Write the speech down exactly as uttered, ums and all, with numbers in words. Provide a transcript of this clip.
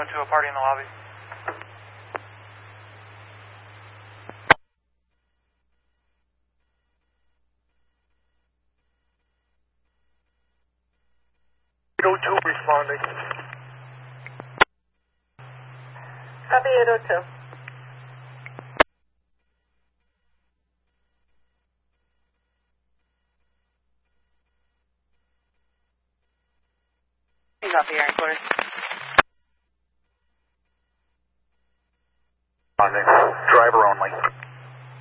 into a party in the lobby. eight oh two responding. Copy eight oh two. Copy your headquarters. Responding. Driver only.